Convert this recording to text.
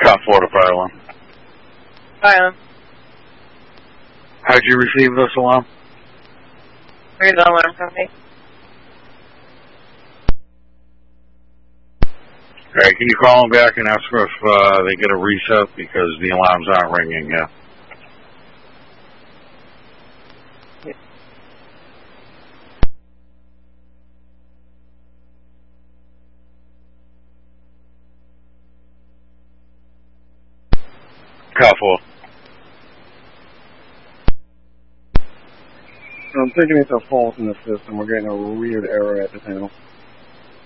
Top Florida Fire Alarm. Fire alarm. How'd you receive this alarm? Where's the alarm company? Alright, can you call them back and ask for if they get a reset because the alarms aren't ringing yet? Call 4. I'm thinking it's a fault in the system. We're getting a weird error at the panel.